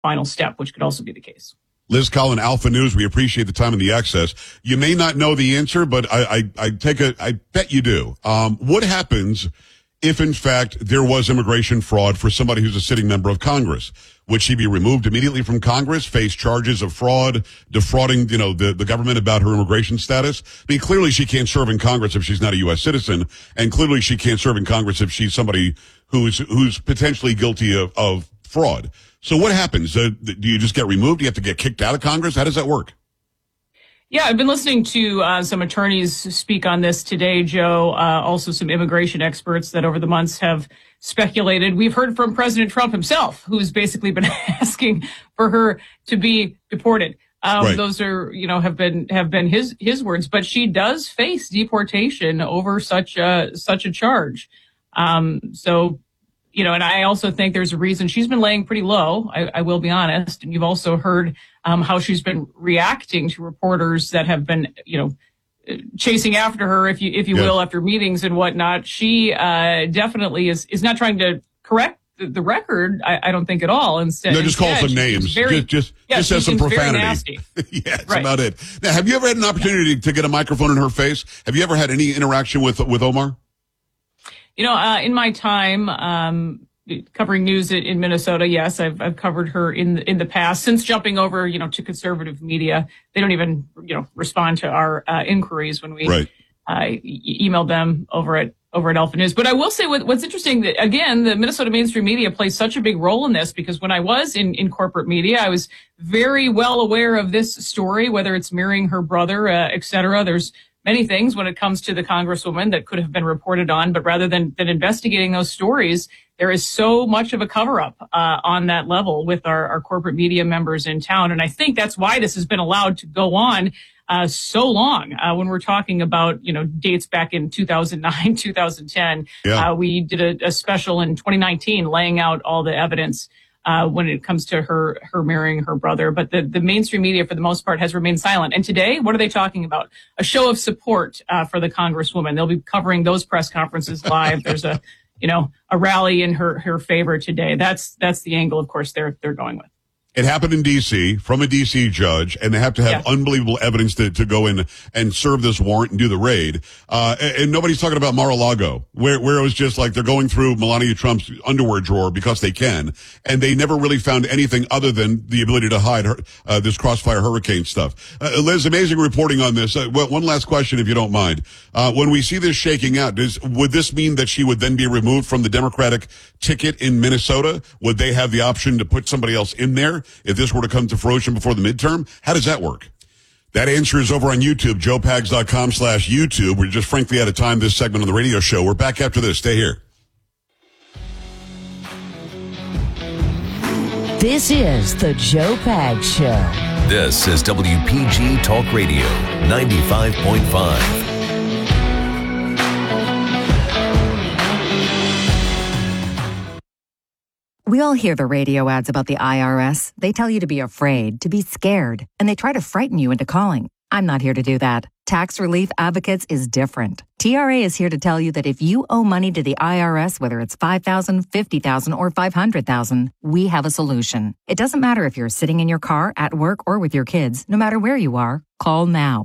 final step, which could also be the case. Liz Collin, Alpha News. We appreciate the time and the access. You may not know the answer, but I bet you do. What happens if, in fact, there was immigration fraud for somebody who's a sitting member of Congress? Would she be removed immediately from Congress, face charges of fraud, defrauding, the government about her immigration status? I mean, clearly she can't serve in Congress if she's not a U.S. citizen, and clearly she can't serve in Congress if she's somebody who's potentially guilty of fraud. So what happens? Do you just get removed? Do you have to get kicked out of Congress? How does that work? Yeah, I've been listening to some attorneys speak on this today, Joe, also some immigration experts that over the months have speculated. We've heard from President Trump himself, who's basically been asking for her to be deported. Right. Those are, have been his words, but she does face deportation over such a charge. And I also think there's a reason she's been laying pretty low. I will be honest. And you've also heard how she's been reacting to reporters that have been, chasing after her, if you will, after meetings and whatnot. She definitely is not trying to correct the record. I don't think at all. Instead, just call some names. Just says some profanity. Very nasty. Yeah, that's about it. Now, have you ever had an opportunity to get a microphone in her face? Have you ever had any interaction with Omar? In my time covering news in Minnesota, yes, I've covered her in the past. Since jumping over, to conservative media, they don't even respond to our inquiries when we email them over at Alpha News. But I will say what's interesting that, again, the Minnesota mainstream media plays such a big role in this, because when I was in corporate media, I was very well aware of this story, whether it's marrying her brother, et cetera. There's many things when it comes to the Congresswoman that could have been reported on, but rather than investigating those stories, there is so much of a cover-up on that level with our corporate media members in town. And I think that's why this has been allowed to go on so long. When we're talking about, dates back in 2009, 2010, we did a special in 2019 laying out all the evidence when it comes to her marrying her brother. But the mainstream media, for the most part, has remained silent. And today, what are they talking about? A show of support for the Congresswoman. They'll be covering those press conferences live. There's a rally in her favor today. That's the angle, of course, they're going with. It happened in D.C. from a D.C. judge, and they have to have unbelievable evidence to go in and serve this warrant and do the raid. And nobody's talking about Mar-a-Lago, where it was just like they're going through Melania Trump's underwear drawer because they can, and they never really found anything other than the ability to hide her, this Crossfire Hurricane stuff. Liz, amazing reporting on this. One last question, if you don't mind. When we see this shaking out, would this mean that she would then be removed from the Democratic ticket in Minnesota? Would they have the option to put somebody else in there if this were to come to fruition before the midterm? How does that work? That answer is over on YouTube, joepags.com/YouTube. We're just frankly out of time this segment on the radio show. We're back after this. Stay here. This is the Joe Pags Show. This is WPG Talk Radio 95.5. We all hear the radio ads about the IRS. They tell you to be afraid, to be scared, and they try to frighten you into calling. I'm not here to do that. Tax Relief Advocates is different. TRA is here to tell you that if you owe money to the IRS, whether it's $5,000, $50,000, or $500,000, we have a solution. It doesn't matter if you're sitting in your car, at work, or with your kids. No matter where you are, call now.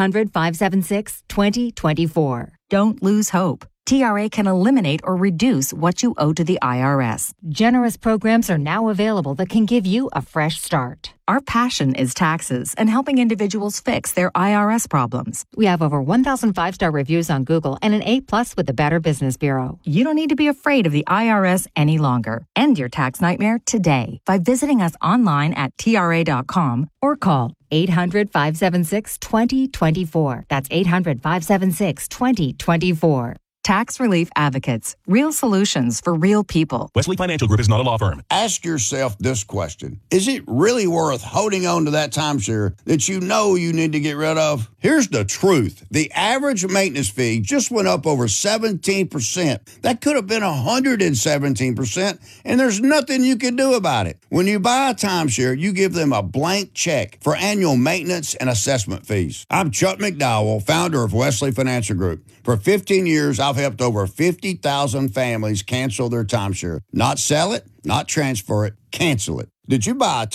800-576-2024. Don't lose hope. TRA can eliminate or reduce what you owe to the IRS. Generous programs are now available that can give you a fresh start. Our passion is taxes and helping individuals fix their IRS problems. We have over 1,000 5-star reviews on Google and an A+ with the Better Business Bureau. You don't need to be afraid of the IRS any longer. End your tax nightmare today by visiting us online at TRA.com or call 800-576-2024. That's 800-576-2024. Tax Relief Advocates. Real solutions for real people. Wesley Financial Group is not a law firm. Ask yourself this question. Is it really worth holding on to that timeshare that you know you need to get rid of? Here's the truth. The average maintenance fee just went up over 17%. That could have been 117%, and there's nothing you can do about it. When you buy a timeshare, you give them a blank check for annual maintenance and assessment fees. I'm Chuck McDowell, founder of Wesley Financial Group. For 15 years, I've helped over 50,000 families cancel their timeshare. Not sell it, not transfer it, cancel it. Did you buy a